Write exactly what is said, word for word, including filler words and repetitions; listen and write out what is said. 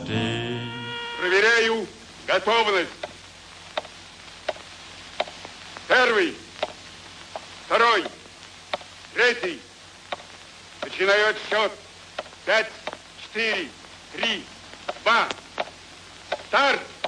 stehen. Проверяю готовность. Первый, второй, третий. Начинаю отсчет. Пять, четыре, три, два. Старт!